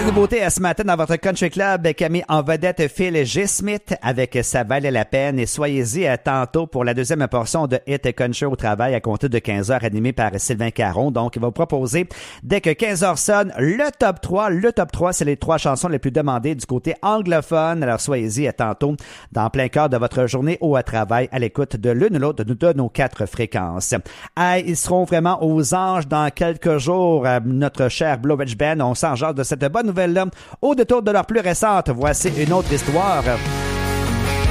Belle nouveauté ce matin dans votre Country Club qui a mis en vedette Phil G. Smith avec Ça valait la peine et soyez-y tantôt pour la deuxième portion de Hit Country au travail à compter de 15h animé par Sylvain Caron. Donc, il va vous proposer dès que 15h sonne le top 3. Le top 3, c'est les 3 chansons les plus demandées du côté anglophone. Alors, soyez-y tantôt dans plein cœur de votre journée au travail à l'écoute de l'une ou l'autre de nos 4 fréquences. Ils seront vraiment aux anges dans quelques jours. Notre cher Blue Ridge Band, on s'en jase de cette bonne nouvelle-là au détour de leur plus récente. Voici une autre histoire.